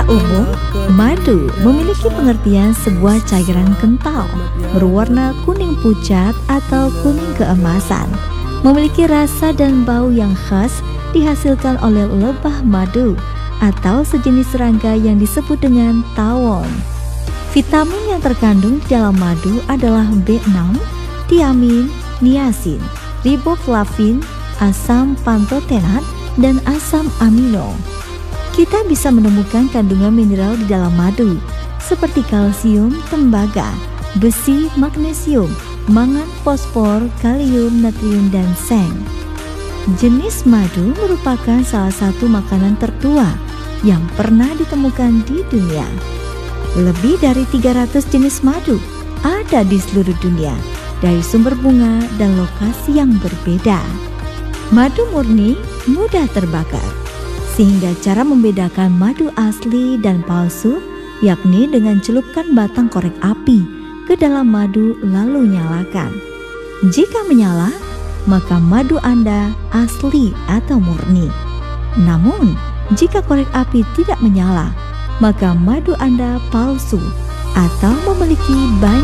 umum, madu memiliki pengertian sebuah cairan kental berwarna kuning pucat atau kuning keemasan, memiliki rasa dan bau yang khas, dihasilkan oleh lebah madu atau sejenis serangga yang disebut dengan tawon. Vitamin yang terkandung di dalam madu adalah B6, tiamin, niacin, riboflavin, asam pantotenat, dan asam amino. Kita bisa menemukan kandungan mineral di dalam madu seperti kalsium, tembaga, besi, magnesium, mangan, fosfor, kalium, natrium, dan seng. Jenis madu merupakan salah satu makanan tertua yang pernah ditemukan di dunia. Lebih dari 300 jenis madu ada di seluruh dunia dari sumber bunga dan lokasi yang berbeda. Madu murni mudah terbakar, sehingga cara membedakan madu asli dan palsu yakni dengan celupkan batang korek api ke dalam madu lalu nyalakan. Jika menyala, maka madu Anda asli atau murni. Namun, jika korek api tidak menyala, maka madu Anda palsu atau memiliki banyak